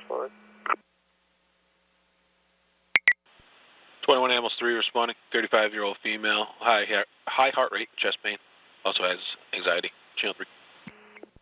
forward. 21 Ambulance 3 responding. 35-year-old female, high heart rate, chest pain. Also has anxiety. Channel 3.